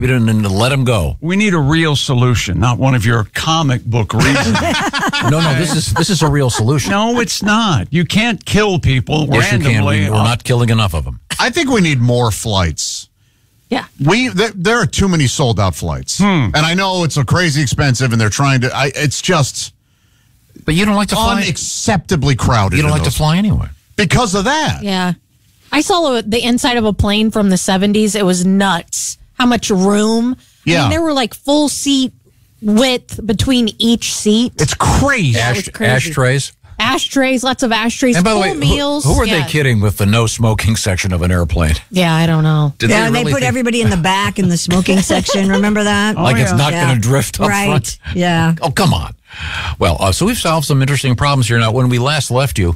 We didn't let him go. We need a real solution, not one of your comic book reasons. No, this is a real solution. No, it's not. You can't kill people Yes, randomly. you can. We're not killing enough of them. I think we need more flights. Yeah. There are too many sold out flights. And I know it's so crazy expensive and they're trying to, it's just But you don't like to fly. unacceptably crowded. You don't like to fly anyway. Because of that. Yeah. I saw the inside of a plane from the 70s. It was nuts. How much room. Yeah. I mean, there were like full seat width between each seat. It's crazy. Yeah, it was crazy. Ashtrays. Ashtrays, lots of ashtrays, And by the full way, meals. who are Yeah. they kidding with the no smoking section of an airplane? Yeah, I don't know. Did and they really put think- everybody in the back in the smoking section. Remember that? like it's not Yeah. going to drift up Right. front. Yeah. Oh, come on. Well, so we've solved some interesting problems here. Now, when we last left you,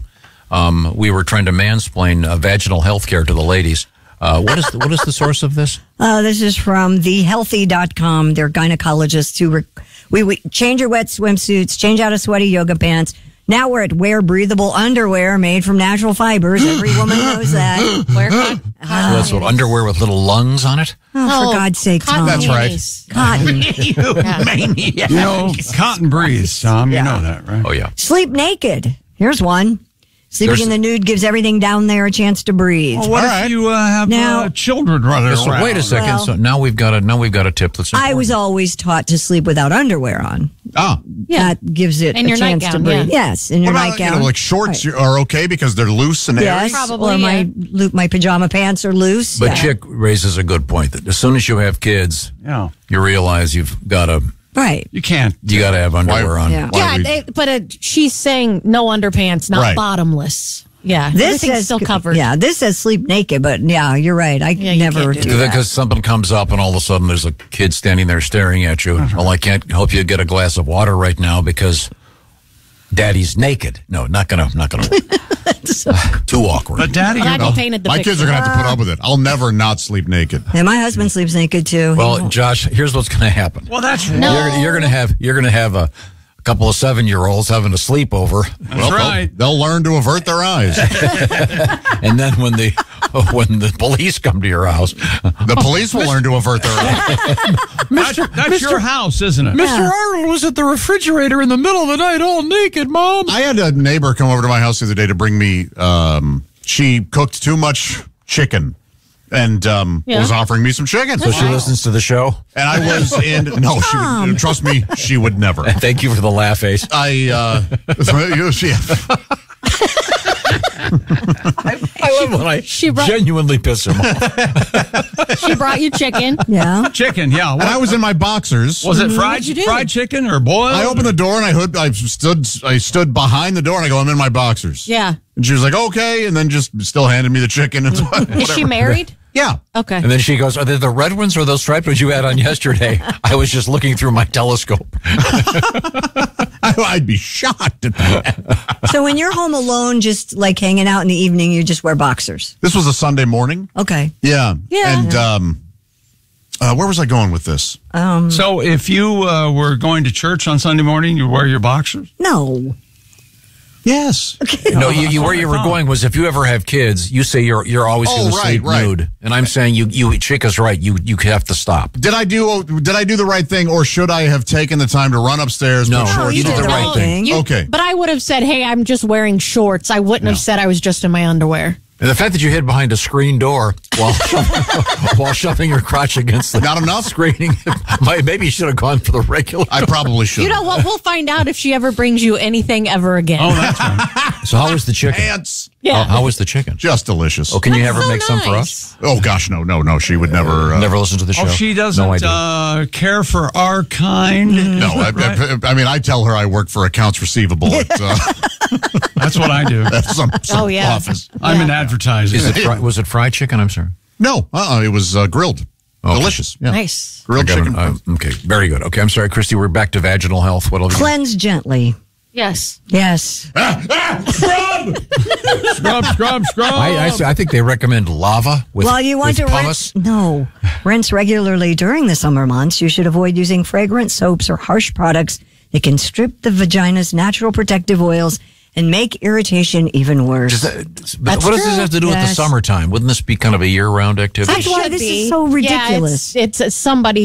we were trying to mansplain vaginal health care to the ladies. What is the source of this? This is from thehealthy.com. They're gynecologists who we change your wet swimsuits, change out of sweaty yoga pants. Now we're at wear breathable underwear made from natural fibers. Every woman knows that. Where cotton? So that's what, underwear with little lungs on it? Oh, for God's sake, Tom. That's right. Cotton. Maniac. You know, cotton breeze, Tom. You know that, right? Oh, yeah. Sleep naked. Here's one. Sleeping There's- in the nude gives everything down there a chance to breathe. Well, what All if right. you have Now- children running So around? wait a second. Well- so now we've got a tip that's important. I was always taught to sleep without underwear on. Ah. Yeah. That gives it And a your chance to nightgown, breathe. yeah. Yes, in What your about, nightgown. like shorts are okay because they're loose and airy? Yes, Probably, or yeah. my pajama pants are loose. But yeah. Chick raises a good point that as soon as you have kids, Yeah. you realize you've got to Right. You can't. have underwear on. Yeah. Why Yeah, we- but she's saying no underpants, not Right. bottomless. Yeah, This everything's says still covered. Yeah, this says sleep naked, but yeah, you're right. I you never can't do do that. Because something comes up and all of a sudden there's a kid standing there staring at you. Well, I can't help you get a glass of water right now because Daddy's naked. No, not gonna. Too awkward. But Daddy, Glad you're you painted the My picture. kids are going to have to put up with it. I'll never not sleep naked. And my husband sleeps naked too. Well, Josh, here's what's going to happen. well, that's You're going to have a couple of 7-year-olds having a sleepover, That's right. They'll learn to avert their eyes. and then when the police come to your house, The police will learn to avert their eyes. That's your house, isn't it? Mr. Arnold was at the refrigerator in the middle of the night, all naked, Mom. I had a neighbor come over to my house the other day to bring me, she cooked too much chicken and was offering me some chicken. So she listens to the show. And I was no, she would, trust me, she would never. Thank you for the laugh face. I I love when I brought- genuinely piss him off. She brought you chicken. yeah. Chicken, yeah. and I was in my boxers. Was it fried What'd you do? fried chicken or boiled? I opened the door and I stood behind the door and I go, I'm in my boxers. Yeah. And she was like, okay, and then just still handed me the chicken. And Is she married? Yeah. Okay. And then she goes, are they the red ones or those striped ones you had on yesterday? I was just looking through my telescope. I'd be shocked at that. So when you're home alone, just like hanging out in the evening, you just wear boxers. This was a Sunday morning. Okay. Yeah. Yeah. And where was I going with this? So if you were going to church on Sunday morning, you wear your boxers? No. Yes. No, where you were going was if you ever have kids, you say you're always going to sleep nude, and I'm saying you Chick is right. You have to stop. Did I do the right thing, or should I have taken the time to run upstairs? No, put shorts you did on? the right thing. Okay. But I would have said, hey, I'm just wearing shorts. I wouldn't have said I was just in my underwear. And the fact that you hid behind a screen door while shoving your crotch against the Not enough? screening, maybe you should have gone for the regular. I probably should. You know what? We'll find out if she ever brings you anything ever again. Oh, that's right. So how was the chicken? Pants. Yeah. How was the chicken? Just delicious. Oh, can you have her So make some for us? nice. Oh gosh, no. She would never. Never listen to the show. Oh, she doesn't No idea. care for our kind. No, I mean, I tell her I work for accounts receivable at That's what I do. some Oh, yeah. office. I'm in advertising. Was it fried chicken? I'm sorry. No, it was grilled. Okay. Delicious. Yeah. Nice. Grilled chicken. Okay, very good. Okay, I'm sorry, Christy. We're back to vaginal health. What'll you? Cleanse gently. Yes. Yes. Scrub. I think they recommend lava with, Well, you want with to pumice. rinse regularly during the summer months. You should avoid using fragrant soaps or harsh products that can strip the vagina's natural protective oils and make irritation even worse. But what does this have to do with the Yes. summertime? Wouldn't this be kind of a year-round activity? That's why this is so ridiculous. Yeah, it's somebody